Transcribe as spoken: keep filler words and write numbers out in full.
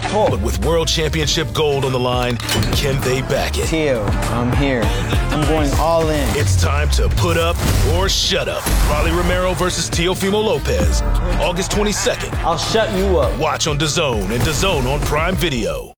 pull. But with World Championship gold on the line, can they back it? Teal, I'm here. I'm going all in. It's time to put up or shut up. Rolly Romero versus Teofimo Lopez, August twenty-second. I'll shut you up. Watch on DAZN and DAZN on Prime Video.